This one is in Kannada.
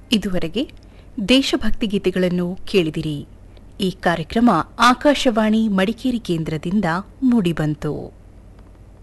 ಇದುವರೆಗೆ ದೇಶಭಕ್ತಿ ಗೀತೆಗಳನ್ನು ಕೇಳಿದಿರಿ. ಈ ಕಾರ್ಯಕ್ರಮ ಆಕಾಶವಾಣಿ ಮಡಿಕೇರಿ ಕೇಂದ್ರದಿಂದ ಮೂಡಿಬಂತು.